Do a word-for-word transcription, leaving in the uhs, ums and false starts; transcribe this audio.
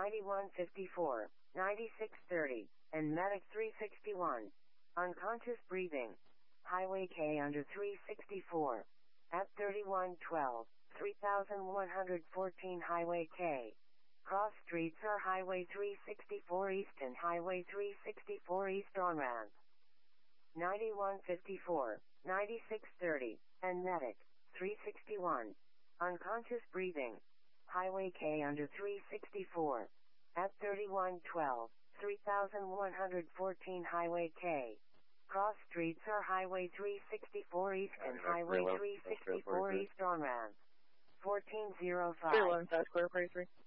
ninety-one fifty-four, ninety-six thirty, and Medic three sixty-one. Unconscious breathing. Highway K under three sixty-four. At thirty-one twelve, three thousand one hundred fourteen Highway K. Cross streets are Highway three sixty-four East and Highway three sixty-four East on ramp. ninety-one fifty-four, ninety-six thirty, and Medic three sixty-one. Unconscious breathing. Highway K under three sixty-four. At thirty-one twelve, three thousand one hundred fourteen Highway K. Cross streets are Highway three sixty-four East and Highway three sixty-four East on ramp. fourteen oh five. Zero, Square, forty-three.